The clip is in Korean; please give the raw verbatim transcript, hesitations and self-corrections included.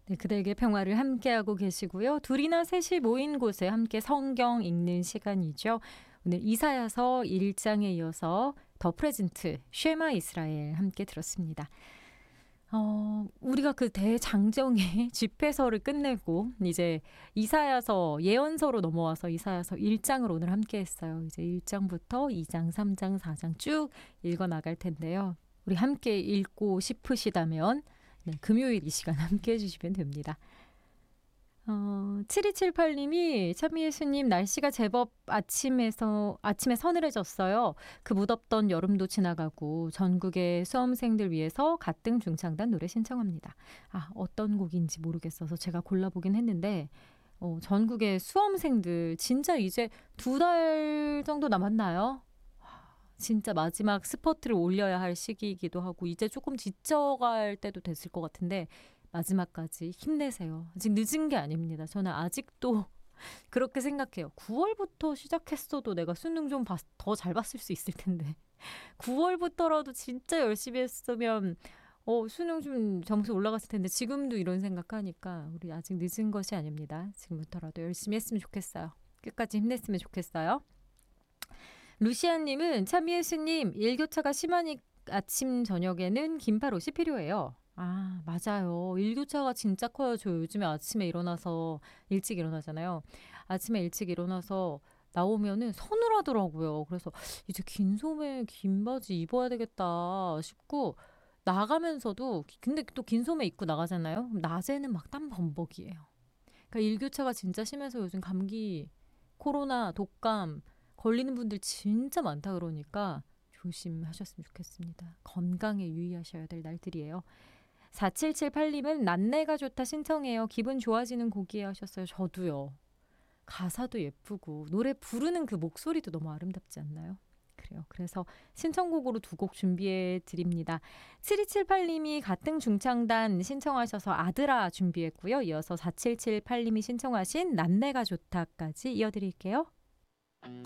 네, 그대에게 평화를 함께하고 계시고요. 둘이나 셋이 모인 곳에 함께 성경 읽는 시간이죠. 오늘 이사야서 일 장에 이어서 더 프레젠트, 쉐마 이스라엘 함께 들었습니다. 어, 우리가 그 대장정의 집회서를 끝내고 이제 이사야서 예언서로 넘어와서 이사야서 일 장을 오늘 함께 했어요. 이제 일 장부터 이 장, 삼 장, 사 장 쭉 읽어 나갈 텐데요. 우리 함께 읽고 싶으시다면 네, 금요일 이 시간 함께 해주시면 됩니다. 어, 칠이칠팔 님이 참 예수님 날씨가 제법 아침에서 아침에 서늘해졌어요. 그 무덥던 여름도 지나가고 전국의 수험생들 위해서 가등 중창단 노래 신청합니다. 아, 어떤 곡인지 모르겠어서 제가 골라보긴 했는데 어, 전국의 수험생들 진짜 이제 두 달 정도 남았나요? 진짜 마지막 스퍼트를 올려야 할 시기이기도 하고 이제 조금 지쳐갈 때도 됐을 것 같은데 마지막까지 힘내세요. 아직 늦은 게 아닙니다. 저는 아직도 그렇게 생각해요. 구월부터 시작했어도 내가 수능 좀 더 잘 봤을 수 있을 텐데 구월부터라도 진짜 열심히 했으면 어, 수능 좀 점수 올라갔을 텐데 지금도 이런 생각하니까 우리 아직 늦은 것이 아닙니다. 지금부터라도 열심히 했으면 좋겠어요. 끝까지 힘냈으면 좋겠어요. 루시안님은 참 예수님 일교차가 심하니 아침 저녁에는 긴팔 옷이 필요해요. 아, 맞아요. 일교차가 진짜 커요. 저 요즘에 아침에 일어나서 일찍 일어나잖아요. 아침에 일찍 일어나서 나오면은 서늘하더라고요. 그래서 이제 긴 소매 긴 바지 입어야 되겠다 싶고 나가면서도 근데 또 긴 소매 입고 나가잖아요. 그럼 낮에는 막 땀 범벅이에요. 그러니까 일교차가 진짜 심해서 요즘 감기, 코로나, 독감 걸리는 분들 진짜 많다 그러니까 조심하셨으면 좋겠습니다. 건강에 유의하셔야 될 날들이에요. 사칠칠팔 님은 난내가 좋다 신청해요. 기분 좋아지는 곡이에요 하셨어요. 저도요. 가사도 예쁘고 노래 부르는 그 목소리도 너무 아름답지 않나요? 그래요. 그래서 신청곡으로 두 곡 준비해 드립니다. 칠이칠팔 님이 가등 중창단 신청하셔서 아들아 준비했고요. 이어서 사칠칠팔 님이 신청하신 난내가 좋다까지 이어드릴게요.